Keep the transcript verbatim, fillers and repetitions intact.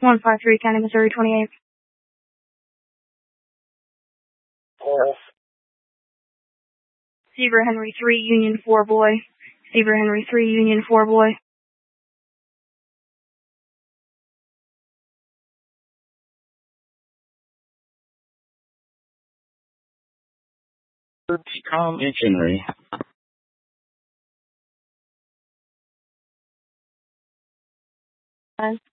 one five three, County, Missouri, twenty-eight. Four. Seaver Henry three, Union four, boy. Seaver Henry three, Union four, boy. Com Missionary. Fine.